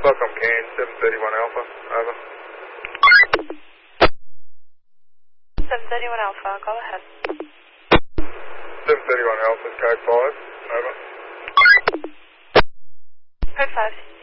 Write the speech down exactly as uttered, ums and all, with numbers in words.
Welcome, Kane, seven thirty-one Alpha, over. seven thirty-one Alpha, go ahead. seven thirty-one Alpha, code five, over. Code five.